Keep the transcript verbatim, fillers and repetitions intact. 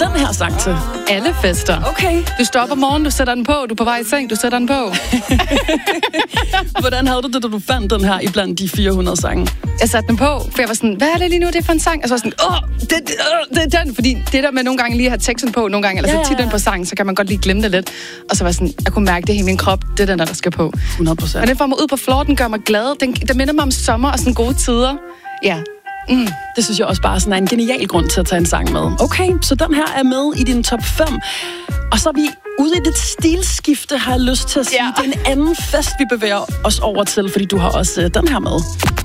den her sang til? Alle fester. Okay. Du står op om morgenen, du sætter den på, du er på vej i seng, du sætter den på. Hvordan havde du det, da du fandt den her i blandt de fire hundrede sange? Jeg satte den på, for jeg var sådan, hvad er det lige nu, det er for en sang? Og så var jeg sådan, åh, det, det, øh, det er den. Fordi det der med nogle gange lige at have teksten på, nogle gange, eller så ja, ja, ja. titlen på sangen, så kan man godt lige glemme det lidt. Og så var jeg sådan, jeg kunne mærke det i min krop, det er den der, der skal på. hundrede procent. Og den får mig ud på floor, den gør mig glad. Den, den minder mig om sommer og sådan gode tider. Ja. Mm. Det synes jeg også bare sådan er en genial grund til at tage en sang med. Okay, så den her er med i din top fem. Og så er vi ude i det stilskifte, har jeg lyst til at sige. Ja. Det er en anden fest, vi bevæger os over til, fordi du har også uh, den her med.